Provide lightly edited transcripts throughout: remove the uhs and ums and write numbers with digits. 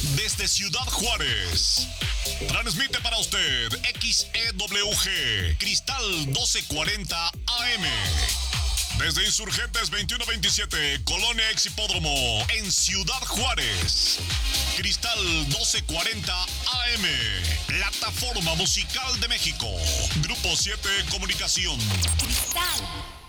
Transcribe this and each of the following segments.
desde Ciudad Juárez. Transmite para usted XEWG Cristal 1240 AM. Desde Insurgentes 2127, Colonia Exhipódromo, en Ciudad Juárez. Cristal 1240 AM. Plataforma Musical de México. Grupo 7 Comunicación. Cristal.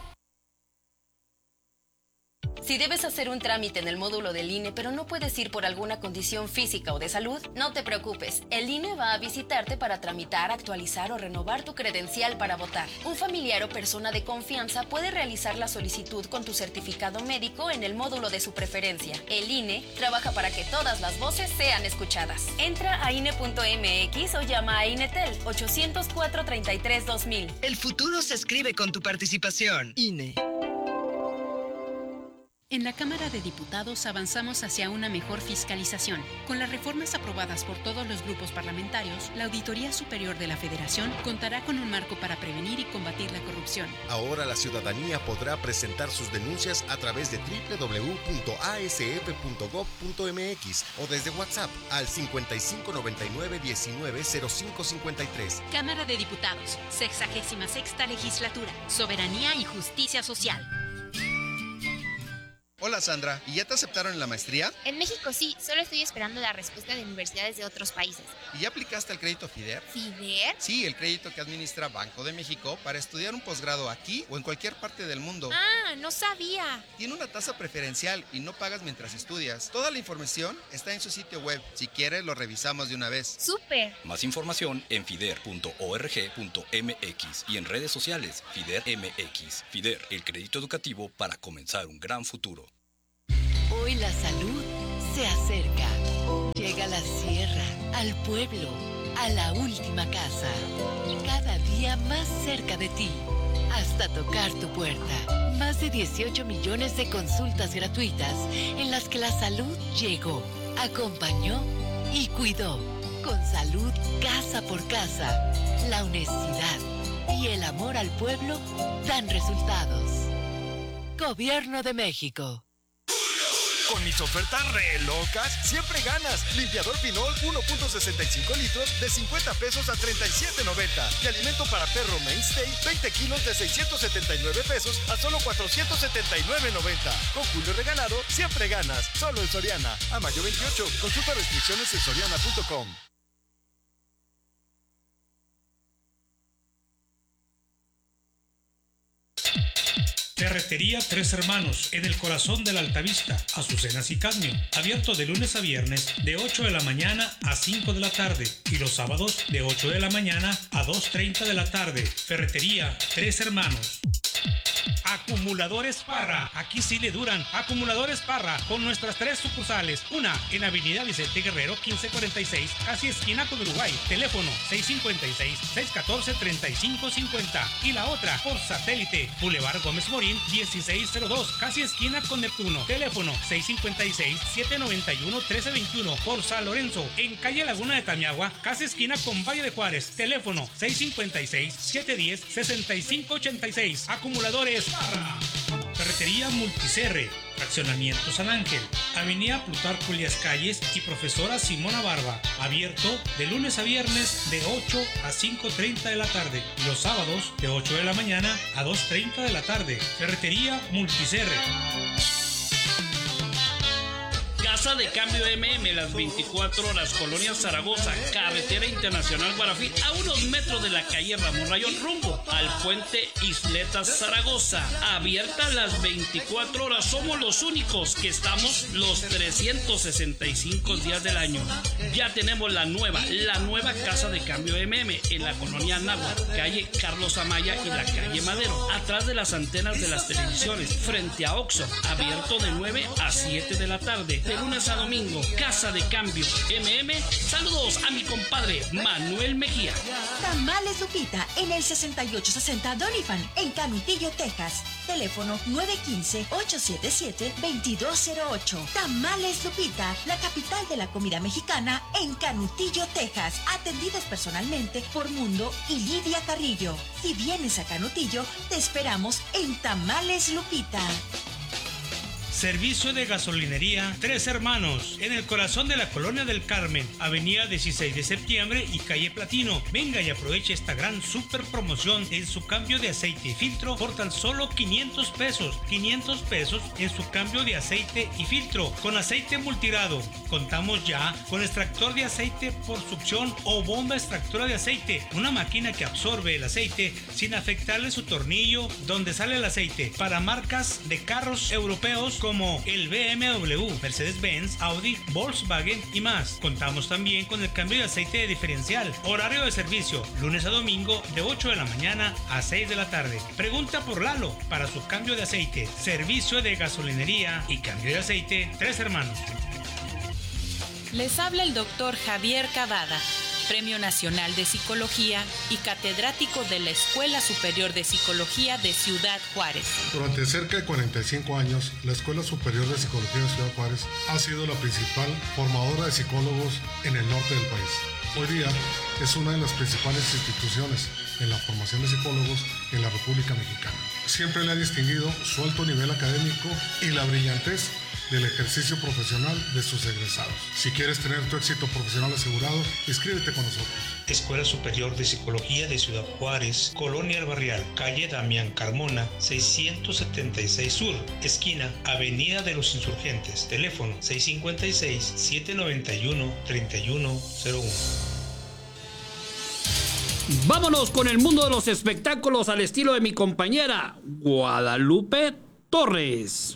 Si debes hacer un trámite en el módulo del INE, pero no puedes ir por alguna condición física o de salud, no te preocupes. El INE va a visitarte para tramitar, actualizar o renovar tu credencial para votar. Un familiar o persona de confianza puede realizar la solicitud con tu certificado médico en el módulo de su preferencia. El INE trabaja para que todas las voces sean escuchadas. Entra a INE.mx o llama a INETEL 804-33-2000. El futuro se escribe con tu participación. INE. En la Cámara de Diputados avanzamos hacia una mejor fiscalización. Con las reformas aprobadas por todos los grupos parlamentarios, la Auditoría Superior de la Federación contará con un marco para prevenir y combatir la corrupción. Ahora la ciudadanía podrá presentar sus denuncias a través de www.asf.gov.mx o desde WhatsApp al 5599-190553. Cámara de Diputados, 66ª Legislatura, Soberanía y Justicia Social. Hola Sandra, ¿y ya te aceptaron en la maestría? En México sí, solo estoy esperando la respuesta de universidades de otros países. ¿Y ya aplicaste al crédito FIDER? ¿FIDER? Sí, el crédito que administra Banco de México para estudiar un posgrado aquí o en cualquier parte del mundo. Ah, no sabía. Tiene una tasa preferencial y no pagas mientras estudias. Toda la información está en su sitio web. Si quieres, lo revisamos de una vez. ¡Súper! Más información en fider.org.mx y en redes sociales FIDER MX. FIDER, el crédito educativo para comenzar un gran futuro. Hoy la salud se acerca. Llega a la sierra, al pueblo, a la última casa. Cada día más cerca de ti, hasta tocar tu puerta. Más de 18 millones de consultas gratuitas en las que la salud llegó, acompañó y cuidó. Con salud casa por casa, la honestidad y el amor al pueblo dan resultados. Gobierno de México. Con mis ofertas re locas, siempre ganas. Limpiador Pinol 1.65 litros de 50 pesos a 37.90. Y alimento para perro Mainstay 20 kilos de 679 pesos a solo 479.90. Con Julio regalado, siempre ganas. Solo en Soriana. A mayo 28. Consulta restricciones en soriana.com. Ferretería Tres Hermanos, en el corazón de la Altavista, Azucenas y Cadmio. Abierto de lunes a viernes de 8 de la mañana a 5 de la tarde y los sábados de 8 de la mañana a 2:30 de la tarde. Ferretería Tres Hermanos. Acumuladores Parra, aquí sí le duran. Acumuladores Parra, con nuestras 3 sucursales. Una en Avenida Vicente Guerrero 1546, casi esquina con Uruguay. Teléfono 656-614-3550. Y la otra por satélite, Boulevard Gómez Morín 1602, casi esquina con Neptuno. Teléfono 656-791-1321. Por San Lorenzo, en calle Laguna de Tamiagua, casi esquina con Valle de Juárez. Teléfono 656-710-6586. Acumuladores Parra. Ferretería Multicerre, Fraccionamiento San Ángel, Avenida Plutarco Elías Calles y Profesora Simona Barba. Abierto de lunes a viernes de 8 a 5:30 de la tarde y los sábados de 8 de la mañana a 2:30 de la tarde. Ferretería Multicerre. Casa de Cambio MM, las 24 horas, Colonia Zaragoza, Carretera Internacional Guarafí, a unos metros de la calle Ramón Rayón, rumbo al puente Isletas Zaragoza. Abierta las 24 horas, somos los únicos que estamos los 365 días del año. Ya tenemos la nueva Casa de Cambio MM en la Colonia Anáhuac, calle Carlos Amaya y la calle Madero, atrás de las antenas de las televisiones, frente a Oxxo, abierto de 9 a 7 de la tarde. De lunes a domingo, Casa de Cambio MM. Saludos a mi compadre Manuel Mejía. Tamales Lupita en el 6860 Doniphan en Canutillo, Texas. Teléfono 915-877-2208. Tamales Lupita, la capital de la comida mexicana en Canutillo, Texas. Atendidos personalmente por Mundo y Lidia Carrillo. Si vienes a Canutillo, te esperamos en Tamales Lupita. Servicio de gasolinería Tres Hermanos, en el corazón de la Colonia del Carmen, avenida 16 de septiembre y calle Platino. Venga y aproveche esta gran super promoción en su cambio de aceite y filtro por tan solo 500 pesos. 500 pesos en su cambio de aceite y filtro con aceite multirado. Contamos ya con extractor de aceite por succión o bomba extractora de aceite, una máquina que absorbe el aceite sin afectarle su tornillo donde sale el aceite, para marcas de carros europeos como el BMW, Mercedes-Benz, Audi, Volkswagen y más. Contamos también con el cambio de aceite de diferencial. Horario de servicio, lunes a domingo de 8 de la mañana a 6 de la tarde. Pregunta por Lalo para su cambio de aceite. Servicio de gasolinería y cambio de aceite Tres Hermanos. Les habla el doctor Javier Cavada, Premio Nacional de Psicología y catedrático de la Escuela Superior de Psicología de Ciudad Juárez. Durante cerca de 45 años, la Escuela Superior de Psicología de Ciudad Juárez ha sido la principal formadora de psicólogos en el norte del país. Hoy día es una de las principales instituciones en la formación de psicólogos en la República Mexicana. Siempre le ha distinguido su alto nivel académico y la brillantez del ejercicio profesional de sus egresados. Si quieres tener tu éxito profesional asegurado, inscríbete con nosotros. Escuela Superior de Psicología de Ciudad Juárez, Colonia El Barrial, calle Damián Carmona, 676 Sur, esquina Avenida de los Insurgentes, teléfono 656-791-3101. Vámonos con el mundo de los espectáculos al estilo de mi compañera Guadalupe Torres.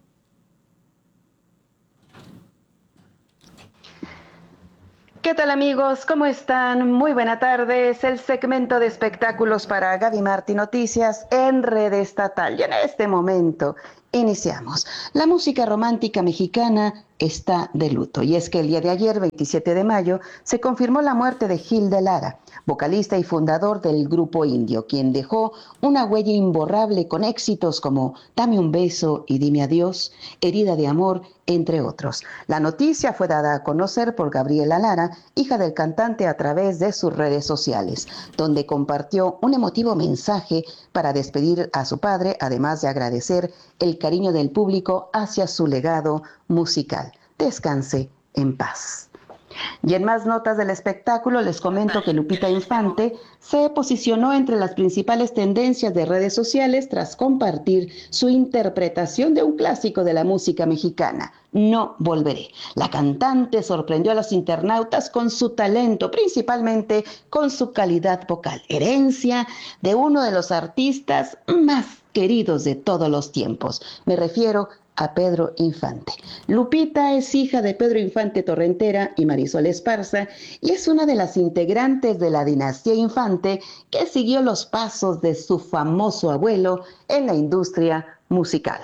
¿Qué tal, amigos? ¿Cómo están? Muy buena tarde. Es el segmento de espectáculos para Gaby Martí Noticias en Red Estatal. Y en este momento iniciamos. La música romántica mexicana está de luto. Y es que el día de ayer, 27 de mayo, se confirmó la muerte de Gil de Lara, vocalista y fundador del grupo Indio, quien dejó una huella imborrable con éxitos como Dame un beso y dime adiós, Herida de amor, entre otros. La noticia fue dada a conocer por Gabriela Lara, hija del cantante, a través de sus redes sociales, donde compartió un emotivo mensaje para despedir a su padre, además de agradecer el cariño del público hacia su legado musical. Descanse en paz. Y en más notas del espectáculo les comento que Lupita Infante se posicionó entre las principales tendencias de redes sociales tras compartir su interpretación de un clásico de la música mexicana, No Volveré. La cantante sorprendió a los internautas con su talento, principalmente con su calidad vocal, herencia de uno de los artistas más queridos de todos los tiempos. Me refiero a Pedro Infante. Lupita es hija de Pedro Infante Torrentera y Marisol Esparza y es una de las integrantes de la dinastía Infante que siguió los pasos de su famoso abuelo en la industria musical.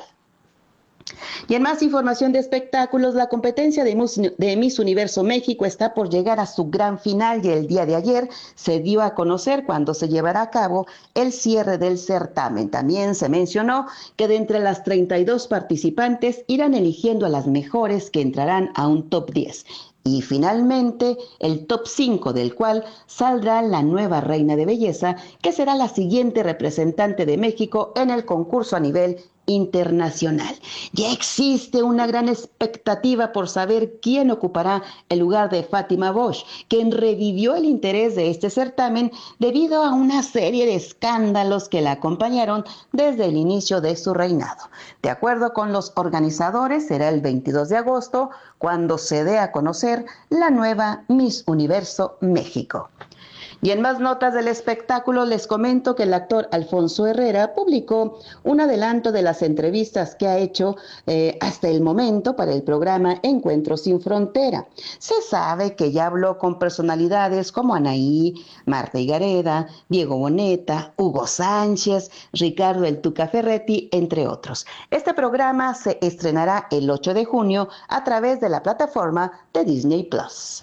Y en más información de espectáculos, la competencia de Miss Universo México está por llegar a su gran final y el día de ayer se dio a conocer cuándo se llevará a cabo el cierre del certamen. También se mencionó que de entre las 32 participantes irán eligiendo a las mejores que entrarán a un top 10. Y finalmente, el top 5, del cual saldrá la nueva reina de belleza, que será la siguiente representante de México en el concurso a nivel internacional. Ya existe una gran expectativa por saber quién ocupará el lugar de Fátima Bosch, quien revivió el interés de este certamen debido a una serie de escándalos que la acompañaron desde el inicio de su reinado. De acuerdo con los organizadores, será el 22 de agosto cuando se dé a conocer la nueva Miss Universo México. Y en más notas del espectáculo les comento que el actor Alfonso Herrera publicó un adelanto de las entrevistas que ha hecho hasta el momento para el programa Encuentros sin Frontera. Se sabe que ya habló con personalidades como Anaí, Marta Higareda, Diego Boneta, Hugo Sánchez, Ricardo El Tuca Ferretti, entre otros. Este programa se estrenará el 8 de junio a través de la plataforma de Disney Plus.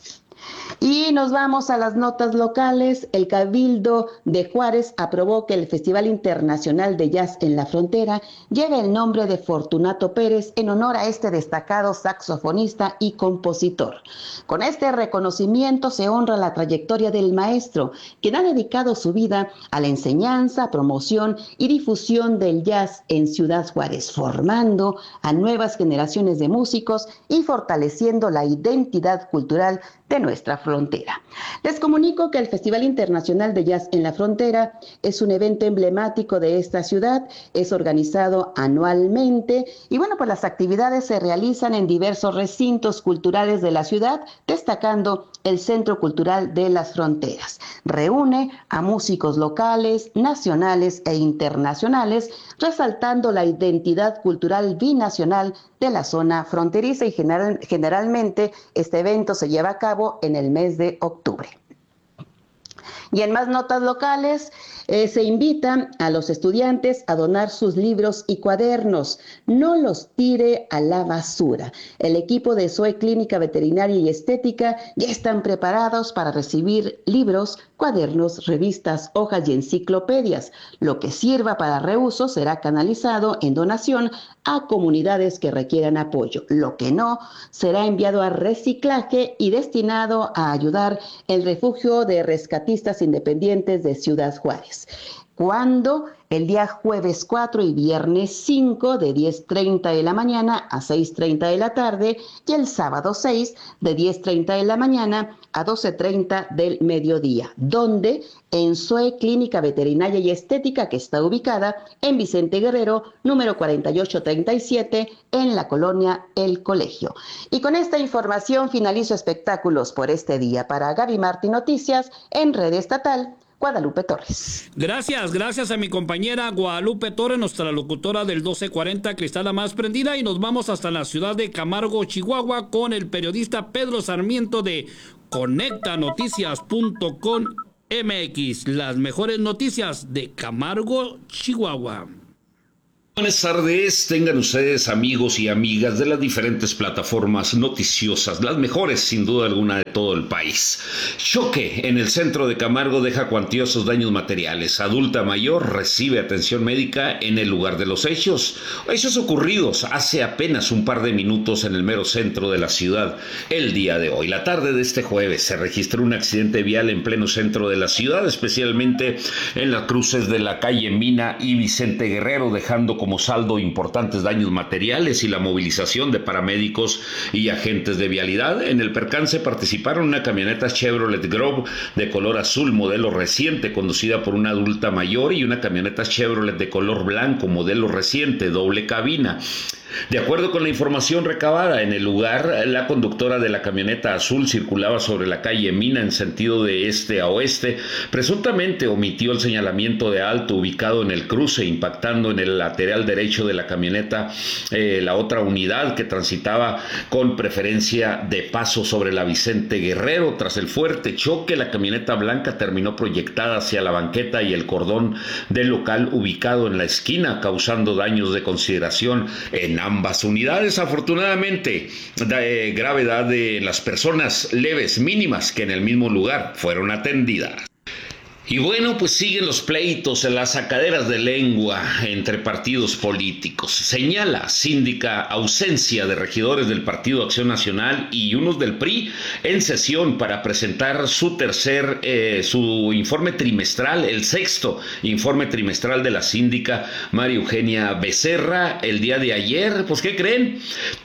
Y nos vamos a las notas locales. El Cabildo de Juárez aprobó que el Festival Internacional de Jazz en la Frontera lleve el nombre de Fortunato Pérez en honor a este destacado saxofonista y compositor. Con este reconocimiento se honra la trayectoria del maestro, quien ha dedicado su vida a la enseñanza, promoción y difusión del jazz en Ciudad Juárez, formando a nuevas generaciones de músicos y fortaleciendo la identidad cultural de nuestra frontera. Les comunico que el Festival Internacional de Jazz en la Frontera es un evento emblemático de esta ciudad, es organizado anualmente y bueno, pues las actividades se realizan en diversos recintos culturales de la ciudad, destacando el Centro Cultural de las Fronteras. Reúne a músicos locales, nacionales e internacionales, resaltando la identidad cultural binacional de la zona fronteriza y generalmente este evento se lleva a cabo en el mes de octubre. Y en más notas locales, se invita a los estudiantes a donar sus libros y cuadernos. No los tire a la basura. El equipo de SOE Clínica Veterinaria y Estética ya están preparados para recibir libros, cuadernos, revistas, hojas y enciclopedias. Lo que sirva para reuso será canalizado en donación a comunidades que requieran apoyo. Lo que no será enviado a reciclaje y destinado a ayudar el refugio de rescatistas independientes de Ciudad Juárez. Cuando el día jueves 4 y viernes 5 de 10:30 de la mañana a 6:30 de la tarde y el sábado 6 de 10:30 de la mañana a 12:30 del mediodía, donde en SOE Clínica Veterinaria y Estética, que está ubicada en Vicente Guerrero, número 4837, en la colonia El Colegio. Y con esta información finalizo espectáculos por este día. Para Gaby Martín Noticias, en Red Estatal, Guadalupe Torres. Gracias a mi compañera Guadalupe Torres, nuestra locutora del 1240, Cristal la más prendida, y nos vamos hasta la ciudad de Camargo, Chihuahua, con el periodista Pedro Sarmiento de conectanoticias.com MX, las mejores noticias de Camargo, Chihuahua. Buenas tardes, tengan ustedes amigos y amigas de las diferentes plataformas noticiosas, las mejores sin duda alguna de todo el país. Choque en el centro de Camargo deja cuantiosos daños materiales. Adulta mayor recibe atención médica en el lugar de los hechos. Hechos ocurridos hace apenas un par de minutos en el mero centro de la ciudad. El día de hoy, la tarde de este jueves, se registró un accidente vial en pleno centro de la ciudad, especialmente en las cruces de la calle Mina y Vicente Guerrero, dejando como saldo importantes daños materiales y la movilización de paramédicos y agentes de vialidad. En el percance participaron una camioneta Chevrolet Grove de color azul modelo reciente conducida por una adulta mayor y una camioneta Chevrolet de color blanco modelo reciente doble cabina. De acuerdo con la información recabada en el lugar, la conductora de la camioneta azul circulaba sobre la calle Mina en sentido de este a oeste. Presuntamente omitió el señalamiento de alto ubicado en el cruce, impactando en el lateral derecho de la camioneta la otra unidad que transitaba con preferencia de paso sobre la Vicente Guerrero. Tras el fuerte choque, la camioneta blanca terminó proyectada hacia la banqueta y el cordón del local ubicado en la esquina, causando daños de consideración en ambas unidades. Afortunadamente, gravedad de las personas leves mínimas que en el mismo lugar fueron atendidas. Y bueno, pues siguen los pleitos en las sacaderas de lengua entre partidos políticos. Señala síndica ausencia de regidores del Partido Acción Nacional y unos del PRI en sesión para presentar su informe trimestral, el sexto informe trimestral de la síndica María Eugenia Becerra el día de ayer. Pues ¿qué creen?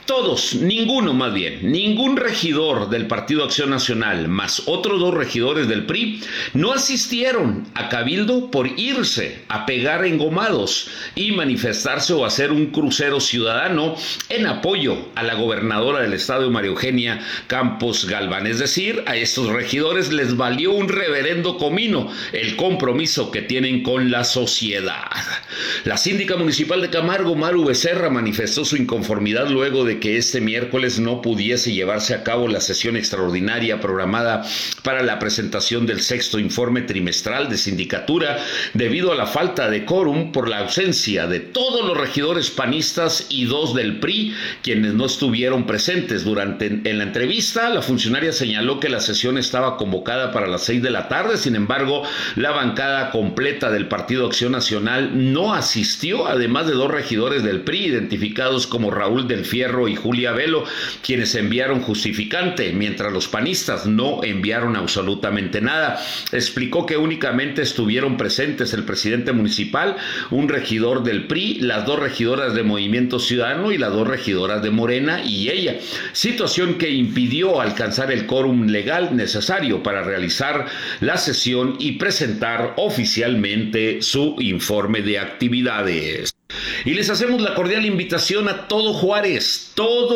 Ningún regidor del Partido Acción Nacional más otros dos regidores del PRI no asistieron a Cabildo por irse a pegar engomados y manifestarse o hacer un crucero ciudadano en apoyo a la gobernadora del estado, María Eugenia Campos Galván. Es decir, a estos regidores les valió un reverendo comino el compromiso que tienen con la sociedad. La síndica municipal de Camargo, Maru Becerra, manifestó su inconformidad luego de de que este miércoles no pudiese llevarse a cabo la sesión extraordinaria programada para la presentación del sexto informe trimestral de sindicatura debido a la falta de quórum por la ausencia de todos los regidores panistas y 2 del PRI, quienes no estuvieron presentes. En la entrevista, la funcionaria señaló que la sesión estaba convocada para las 6 de la tarde, sin embargo, la bancada completa del Partido Acción Nacional no asistió, además de 2 regidores del PRI, identificados como Raúl del Fierro y Julia Velo, quienes enviaron justificante, mientras los panistas no enviaron absolutamente nada. Explicó que únicamente estuvieron presentes el presidente municipal, un regidor del PRI, las 2 regidoras de Movimiento Ciudadano y las 2 regidoras de Morena y ella, situación que impidió alcanzar el quórum legal necesario para realizar la sesión y presentar oficialmente su informe de actividades. Y les hacemos la cordial invitación a todo Juárez,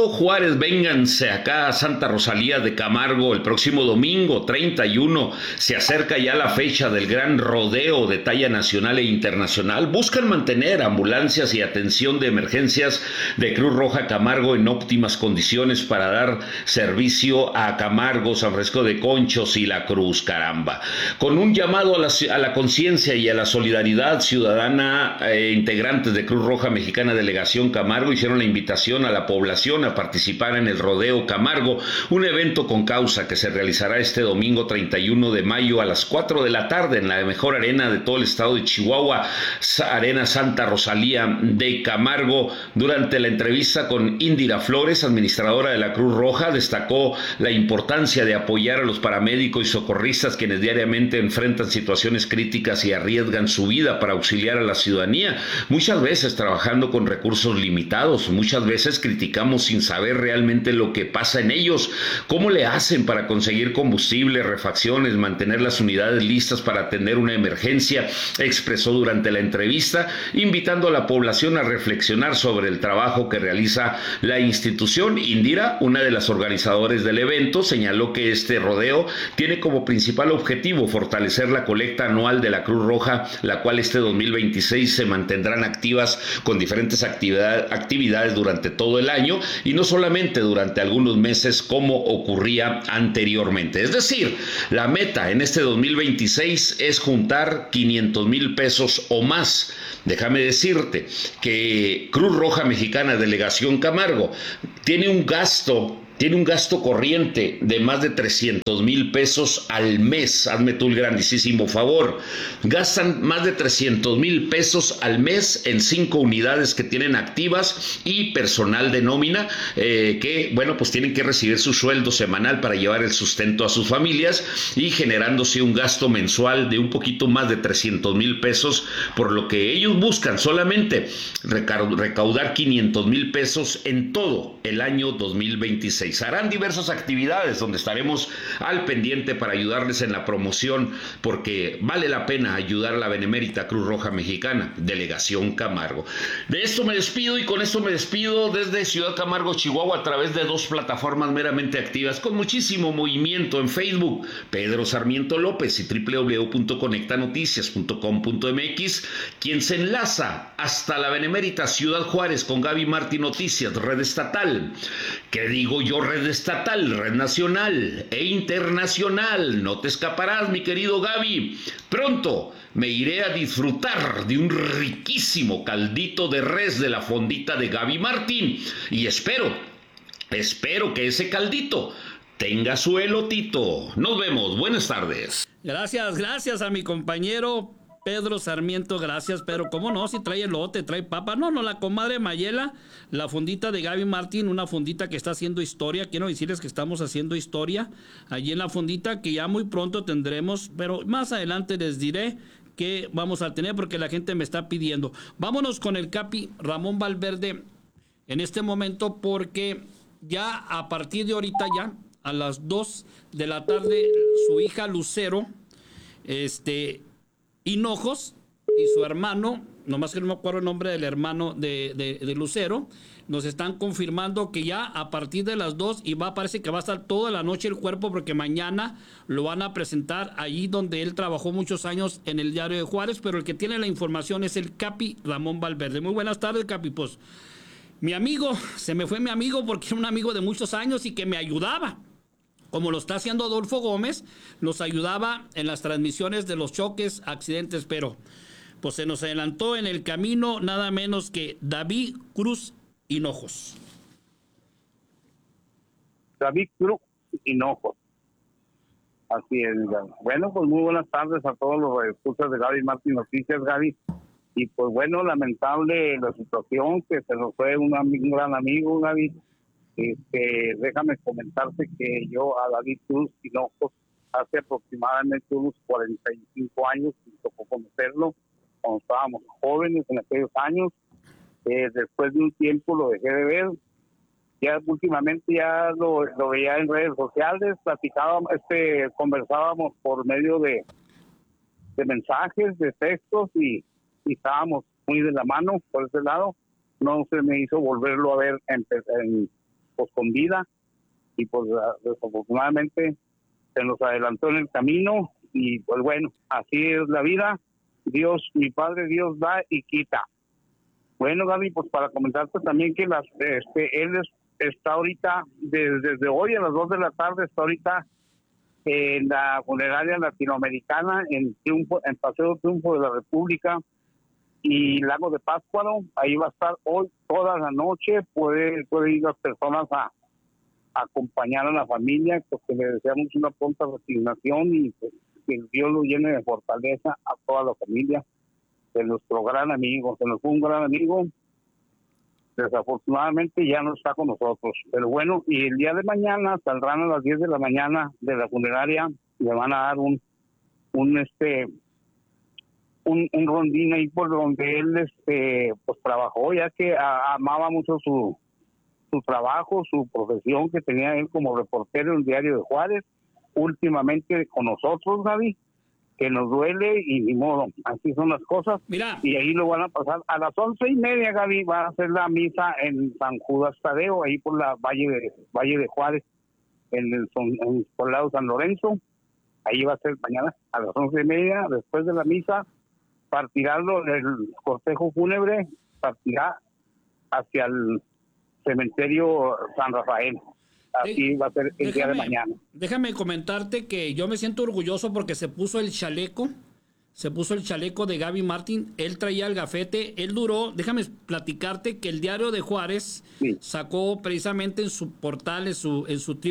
vénganse acá a Santa Rosalía de Camargo el próximo domingo 31, se acerca ya la fecha del gran rodeo de talla nacional e internacional. Buscan mantener ambulancias y atención de emergencias de Cruz Roja Camargo en óptimas condiciones para dar servicio a Camargo, San Francisco de Conchos y La Cruz, caramba. Con un llamado a la conciencia y a la solidaridad ciudadana, integrantes de Cruz Roja Mexicana Delegación Camargo hicieron la invitación a la población a participar en el Rodeo Camargo, un evento con causa que se realizará este domingo 31 de mayo a las 4 de la tarde en la mejor arena de todo el estado de Chihuahua, Arena Santa Rosalía de Camargo. Durante la entrevista con Indira Flores, administradora de la Cruz Roja, destacó la importancia de apoyar a los paramédicos y socorristas quienes diariamente enfrentan situaciones críticas y arriesgan su vida para auxiliar a la ciudadanía, muchas veces trabajando con recursos limitados. Muchas veces criticamos sin saber realmente lo que pasa en ellos, cómo le hacen para conseguir combustible, refacciones, mantener las unidades listas para atender una emergencia, expresó durante la entrevista, invitando a la población a reflexionar sobre el trabajo que realiza la institución. Indira, una de las organizadoras del evento, señaló que este rodeo tiene como principal objetivo fortalecer la colecta anual de la Cruz Roja, la cual este 2026 se mantendrán activas con diferentes actividades durante todo el año y no solamente durante algunos meses como ocurría anteriormente. Es decir, la meta en este 2026 es juntar 500,000 pesos o más. Déjame decirte que Cruz Roja Mexicana Delegación Camargo tiene un gasto corriente de más de 300,000 pesos al mes. Hazme tú el grandísimo favor. Gastan más de 300,000 pesos al mes en 5 unidades que tienen activas y personal de nómina que, bueno, pues tienen que recibir su sueldo semanal para llevar el sustento a sus familias y generándose un gasto mensual de un poquito más de 300,000 pesos, por lo que ellos buscan solamente recaudar 500,000 pesos en todo el año 2026. Harán diversas actividades donde estaremos al pendiente para ayudarles en la promoción, porque vale la pena ayudar a la benemérita Cruz Roja Mexicana, Delegación Camargo. De esto me despido y con esto me despido desde Ciudad Camargo, Chihuahua, a través de 2 plataformas meramente activas con muchísimo movimiento en Facebook, Pedro Sarmiento López, y www.conectanoticias.com.mx, quien se enlaza hasta la benemérita Ciudad Juárez con Gaby Martín Noticias, red estatal. ¿Qué digo yo? Red estatal, red nacional e internacional. No te escaparás, mi querido Gaby. Pronto me iré a disfrutar de un riquísimo caldito de res de la fondita de Gaby Martín y espero que ese caldito tenga su elotito. Nos vemos, buenas tardes. Gracias a mi compañero Pedro Sarmiento, gracias, pero cómo no, si trae elote, trae papa, no, la comadre Mayela, la fondita de Gaby Martín, una fondita que está haciendo historia, quiero decirles que estamos haciendo historia allí en la fondita, que ya muy pronto tendremos, pero más adelante les diré que vamos a tener porque la gente me está pidiendo. Vámonos con el Capi Ramón Valverde en este momento, porque ya a partir de ahorita ya, a las 2 de la tarde, su hija Lucero, Hinojos y su hermano, nomás que no me acuerdo el nombre del hermano de Lucero, nos están confirmando que ya a partir de las 2 y parece que va a estar toda la noche el cuerpo, porque mañana lo van a presentar allí donde él trabajó muchos años en el Diario de Juárez, pero el que tiene la información es el Capi Ramón Valverde. Muy buenas tardes, Capi. Pues mi amigo, se me fue mi amigo porque era un amigo de muchos años y que me ayudaba. Como lo está haciendo Adolfo Gómez, nos ayudaba en las transmisiones de los choques, accidentes, pero pues se nos adelantó en el camino nada menos que David Cruz Hinojos. David Cruz Hinojos. Así es, Gaby. Bueno, pues muy buenas tardes a todos los escuchas de Gaby Martín Noticias, Gaby. Y pues bueno, lamentable la situación, que se nos fue un gran amigo, Gaby. Déjame comentarte que yo a David Cruz Hinojos hace aproximadamente unos 45 años me tocó conocerlo cuando estábamos jóvenes en aquellos años. Después de un tiempo lo dejé de ver. Ya últimamente ya lo veía en redes sociales, platicábamos, conversábamos por medio de mensajes, de textos y estábamos muy de la mano por ese lado. No se me hizo volverlo a ver pues con vida y pues desafortunadamente se nos adelantó en el camino y pues bueno, así es la vida. Dios, mi Padre Dios da y quita. Bueno, Gaby, pues para comentarte también que él está ahorita, desde hoy a las 2 de la tarde, está ahorita en la funeraria latinoamericana, en Paseo Triunfo de la República y Lago de Pátzcuaro. Ahí va a estar hoy toda la noche. Puede ir las personas a acompañar a la familia, porque le deseamos una pronta resignación y pues, que Dios lo llene de fortaleza a toda la familia de nuestro gran amigo. Se nos fue un gran amigo. Desafortunadamente ya no está con nosotros, pero bueno, y el día de mañana saldrán a las 10 de la mañana de la funeraria, le van a dar un rondín ahí por donde él pues trabajó, ya que amaba mucho su trabajo, su profesión que tenía él como reportero en el Diario de Juárez, últimamente con nosotros, Gaby, que nos duele y ni modo, así son las cosas. Mira. Y ahí lo van a pasar a las 11:30, Gaby, va a hacer la misa en San Judas Tadeo, ahí por la Valle de Juárez, por el lado de San Lorenzo. Ahí va a ser mañana a las 11:30, después de la misa partirá el cortejo fúnebre, partirá hacia el cementerio San Rafael. Así va a ser el día de mañana. Déjame comentarte que yo me siento orgulloso porque se puso el chaleco de Gaby Martín. Él traía el gafete, él duró. Déjame platicarte que el Diario de Juárez sacó precisamente en su portal, en su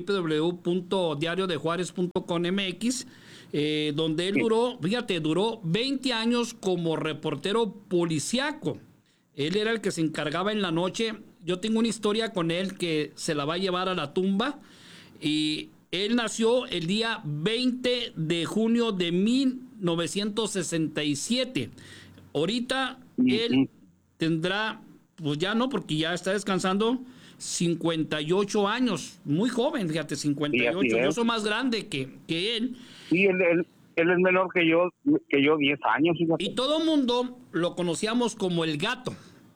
www.diariodejuarez.com.mx, donde él duró 20 años como reportero policiaco. Él era el que se encargaba en la noche. Yo tengo una historia con él que se la va a llevar a la tumba. Y él nació el día 20 de junio de 1967. Ahorita él tendrá, pues ya no, porque ya está descansando, 58 años. Muy joven, fíjate, 58. Yo soy más grande que él. Sí, él es menor que yo 10 años. Fíjate. Y todo el mundo lo conocíamos como el Gato.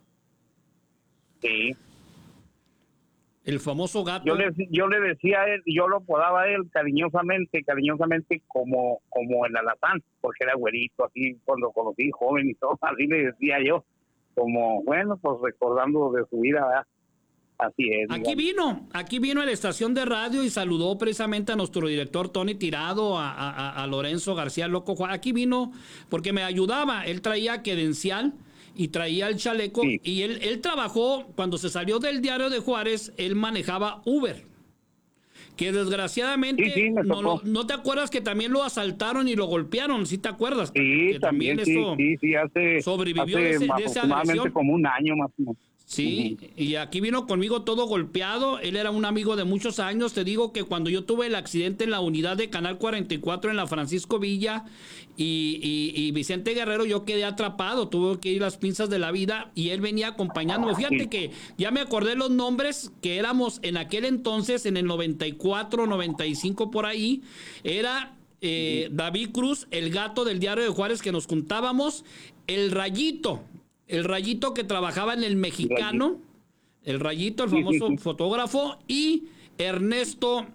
Sí. El famoso Gato. Yo le decía a él, yo lo apodaba a él cariñosamente como el Alazán, porque era güerito, así cuando conocí joven y todo, así le decía yo, como, bueno, pues recordando de su vida, ¿verdad? Así es. Aquí vino a la estación de radio y saludó precisamente a nuestro director Tony Tirado, a Lorenzo García Loco. Aquí vino porque me ayudaba, él traía credencial y traía el chaleco, y él trabajó, cuando se salió del Diario de Juárez, él manejaba Uber, que desgraciadamente no te acuerdas que también lo asaltaron y lo golpearon, ¿sí te acuerdas? Sí, que también sobrevivió hace de esa agresión. como un año más o menos. Sí, y aquí vino conmigo todo golpeado. Él era un amigo de muchos años. Te digo que cuando yo tuve el accidente en la unidad de Canal 44 en la Francisco Villa y Vicente Guerrero, yo quedé atrapado. Tuve que ir a las pinzas de la vida y él venía acompañándome. Fíjate que ya me acordé los nombres que éramos en aquel entonces, en el 94, 95 por ahí. Era David Cruz, el Gato del Diario de Juárez, que nos juntábamos, el Rayito que trabajaba en El Mexicano, el Rayito, el famoso fotógrafo, y Ernesto,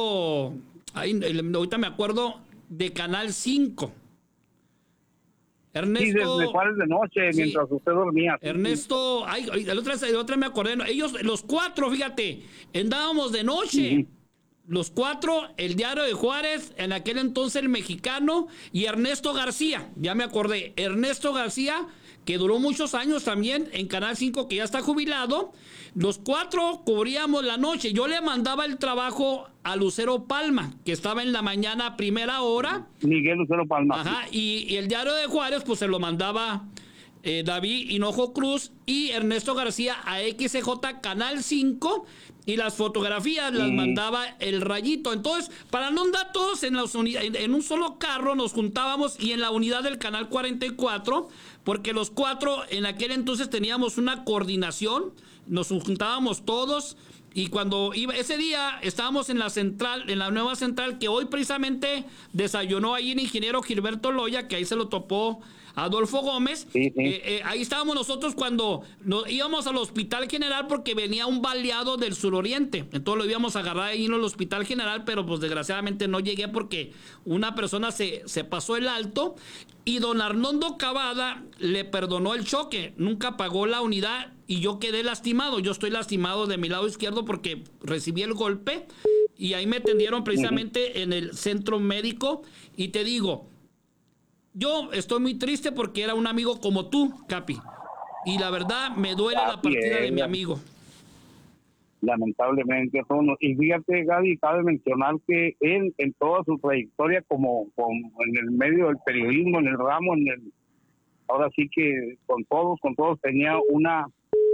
ahorita me acuerdo, de Canal 5. Ernesto. Sí, desde Juárez de noche, mientras usted dormía. Ernesto, ay, el otra me acordé. Ellos, los 4, fíjate, andábamos de noche. Los 4, el Diario de Juárez, en aquel entonces El Mexicano, y Ernesto García, ya me acordé. Ernesto García, que duró muchos años también en Canal 5, que ya está jubilado. Los 4 cubríamos la noche. Yo le mandaba el trabajo a Lucero Palma, que estaba en la mañana a primera hora. Miguel Lucero Palma. Ajá, y el Diario de Juárez, pues se lo mandaba David Hinojo Cruz y Ernesto García a XJ Canal 5, y las fotografías las mandaba el Rayito. Entonces, para no andar todos en un solo carro, nos juntábamos, y en la unidad del Canal 44, porque los 4 en aquel entonces teníamos una coordinación, nos juntábamos todos. Y cuando iba, ese día estábamos en la central, en la nueva central, que hoy precisamente desayunó ahí el ingeniero Gilberto Loya, que ahí se lo topó Adolfo Gómez. Ahí estábamos nosotros cuando íbamos al Hospital General, porque venía un baleado del suroriente. Entonces lo íbamos a agarrar ahí en el Hospital General, pero pues desgraciadamente no llegué porque una persona se pasó el alto, y don Arnoldo Cavada le perdonó el choque, nunca pagó la unidad, y yo quedé lastimado. Yo estoy lastimado de mi lado izquierdo porque recibí el golpe, y ahí me atendieron precisamente en el centro médico. Y te digo, yo estoy muy triste porque era un amigo como tú, Capi, y la verdad me duele la partida de mi amigo. Lamentablemente, y fíjate, Gaby, cabe mencionar que él, en toda su trayectoria como en el medio del periodismo, en el ramo, ahora sí que con todos tenía una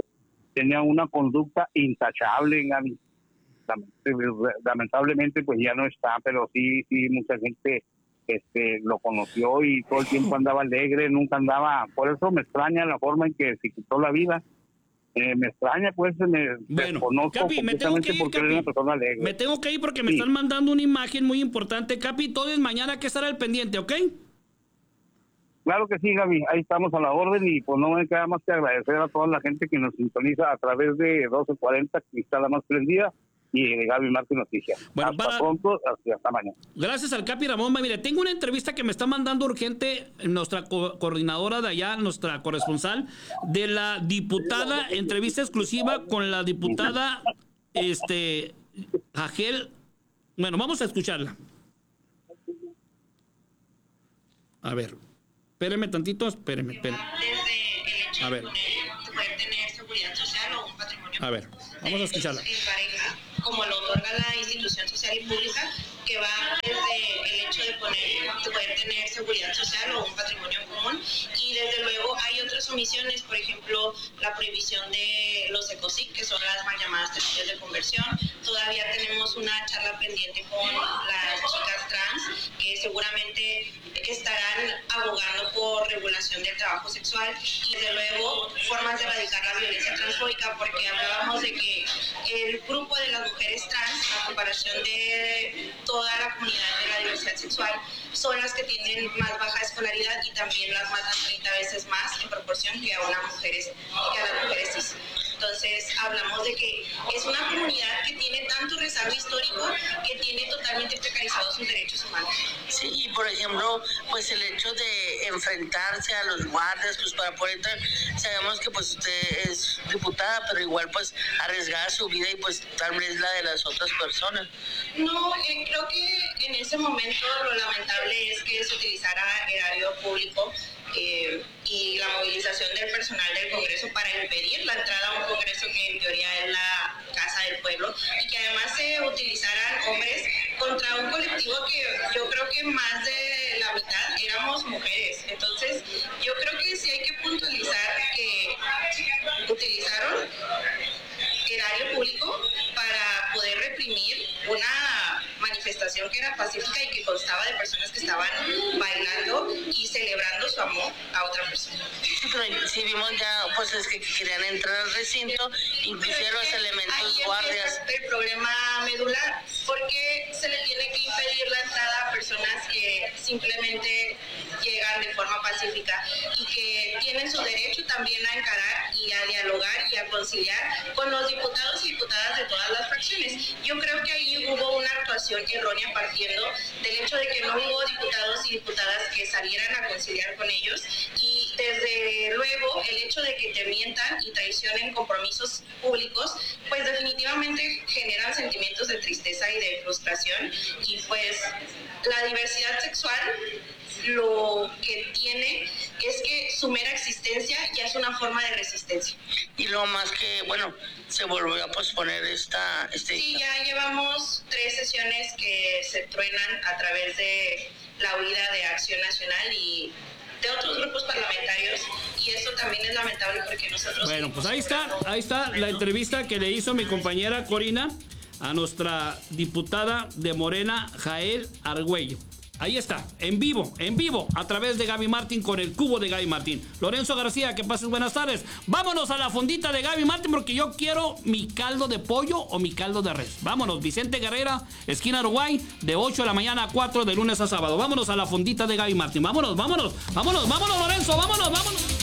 conducta intachable, Gaby. Lamentablemente pues ya no está, pero sí mucha gente lo conoció, y todo el tiempo andaba alegre, nunca andaba. Por eso me extraña la forma en que se quitó la vida. Me extraña, pues, desconozco Capi, completamente porque era una persona alegre. Me tengo que ir porque me están mandando una imagen muy importante, Capi. Entonces mañana hay que estar al pendiente, ¿ok? Claro que sí, Gaby, ahí estamos a la orden, y pues no me queda más que agradecer a toda la gente que nos sintoniza a través de 1240, que está la más prendida, y Gaby Martín Noticias. Bueno, hasta pronto, hasta mañana. Gracias al Capi Ramón. Mire, tengo una entrevista que me está mandando urgente nuestra coordinadora de allá, nuestra corresponsal, de la diputada, entrevista exclusiva con la diputada Agel. Bueno, vamos a escucharla. A ver, espéreme tantito, espéreme. Desde el hecho a ver. de poder tener seguridad social o un patrimonio. A ver, vamos a escucharla. En pareja, como lo otorga la institución social y pública, que va desde el hecho de poder tener seguridad social o un patrimonio común, y desde luego hay otras omisiones, por ejemplo, la prohibición de los ECOSIC, que son las mal llamadas terapias de conversión. Todavía tenemos una charla pendiente con las chicas trans, que seguramente estarán abogando por regulación del trabajo sexual, y desde luego formas de erradicar la violencia transfóbica, porque hablábamos de que el grupo de las mujeres trans, a comparación de toda la comunidad de la diversidad sexual, son las que tienen más baja escolaridad, y también las matan 30 veces más en proporción que a las mujeres cis. Entonces hablamos de que es una comunidad que tiene tanto rezago histórico que tiene totalmente precarizados sus derechos humanos. Sí, y por ejemplo, pues el hecho de enfrentarse a los guardias, pues para poder entrar, sabemos que pues usted es diputada, pero igual pues arriesgada su vida y pues tal vez la de las otras personas. No, creo que en ese momento lo lamentable es que se utilizara erario público y la movilización del personal del Congreso para impedir la entrada a un Congreso que en teoría es la casa del pueblo, y que además se utilizaran hombres contra un colectivo que yo creo que más de la mitad éramos mujeres. Entonces yo creo que sí hay que puntualizar que utilizaron erario público para poder reprimir una manifestación que era pacífica y que constaba de personas que estaban bailando y celebrando su amor a otra persona. Sí, pero si vimos ya, pues es que querían entrar al recinto, inclusive los elementos guardias. El problema medular, porque se le tiene que impedir la entrada a personas que simplemente llegan de forma pacífica y que tienen su derecho también a encarar y a dialogar y a conciliar con los diputados y diputadas de todas las fracciones. Yo creo que ahí hubo una actuación situación errónea partiendo del hecho de que no hubo diputados y diputadas que salieran a conciliar con ellos, y desde luego el hecho de que te mientan y traicionen compromisos públicos, pues definitivamente generan sentimientos de tristeza y de frustración. Y pues la diversidad sexual lo que tiene es que su mera existencia ya es una forma de resistencia. Y lo más que, bueno, se volvió a posponer Sí, ya llevamos 3 sesiones que se truenan a través de la huida de Acción Nacional y de otros grupos parlamentarios, y eso también es lamentable porque nosotros... Bueno, pues ahí está la entrevista que le hizo mi compañera Corina a nuestra diputada de Morena, Jael Argüello. Ahí está, en vivo, a través de Gaby Martín, con el cubo de Gaby Martín. Lorenzo García, que pases buenas tardes. Vámonos a la fondita de Gaby Martín, porque yo quiero mi caldo de pollo o mi caldo de res. Vámonos, Vicente Guerrera, esquina Uruguay, de 8 de la mañana a 4, de lunes a sábado. Vámonos a la fondita de Gaby Martín. Vámonos, Lorenzo, vámonos.